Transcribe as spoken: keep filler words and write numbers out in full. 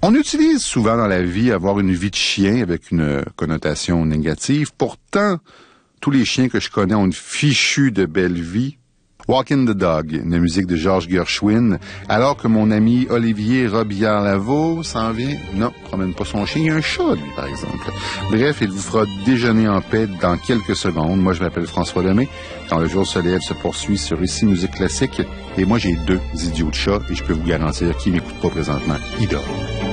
On utilise souvent dans la vie avoir une vie de chien avec une connotation négative. Pourtant, tous les chiens que je connais ont une fichue de belle vie. Walking the Dog, une musique de George Gershwin, alors que mon ami Olivier Robillard-Lavaux s'en vient. Non, promène pas son chien, il y a un chat, lui, par exemple. Bref, il vous fera déjeuner en paix dans quelques secondes. Moi, je m'appelle François Lemay. Quand le jour se lève, se poursuit sur Ici Musique Classique. Et moi, j'ai deux idiots de chats et je peux vous garantir qu'ils m'écoutent pas présentement. Ils dorment.